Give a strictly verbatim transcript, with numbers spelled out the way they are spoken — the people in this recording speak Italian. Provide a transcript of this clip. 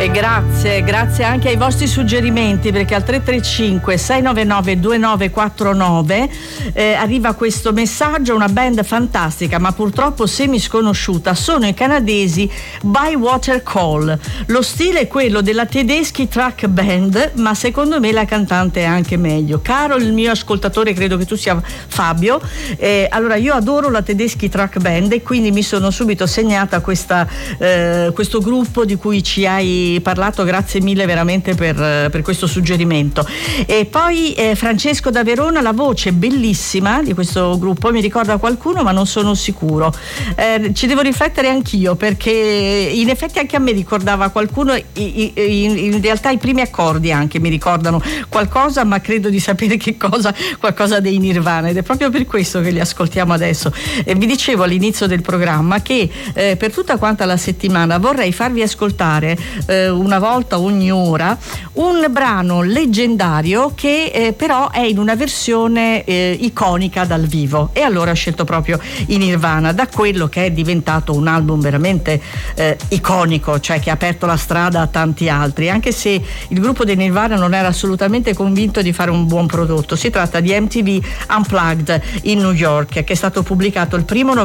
Grazie, grazie anche ai vostri suggerimenti, perché al tre tre cinque sei nove nove due nove quattro nove eh, arriva questo messaggio: una band fantastica ma purtroppo semi sconosciuta, sono i canadesi Bywater Call. Lo stile è quello della Tedeschi Truck Band, ma secondo me la cantante è anche meglio. Caro il mio ascoltatore, credo che tu sia Fabio, eh, allora io adoro la Tedeschi Truck Band e quindi mi sono subito segnata questa, eh, questo gruppo di cui ci hai parlato, grazie mille veramente per, per questo suggerimento. E poi eh, Francesco da Verona, la voce bellissima di questo gruppo mi ricorda qualcuno ma non sono sicuro, eh, ci devo riflettere anch'io, perché in effetti anche a me ricordava qualcuno, in, in, in realtà i primi accordi anche mi ricordano qualcosa, ma credo di sapere che cosa, qualcosa dei Nirvana, ed è proprio per questo che li ascoltiamo adesso. E vi dicevo all'inizio del programma che eh, per tutta quanta la settimana vorrei farvi ascoltare eh, una volta ogni ora un brano leggendario che eh, però è in una versione eh, iconica dal vivo, e allora ho scelto proprio i Nirvana, da quello che è diventato un album veramente eh, iconico, cioè che ha aperto la strada a tanti altri, anche se il gruppo dei Nirvana non era assolutamente convinto di fare un buon prodotto. Si tratta di M T V Unplugged in New York, che è stato pubblicato il primo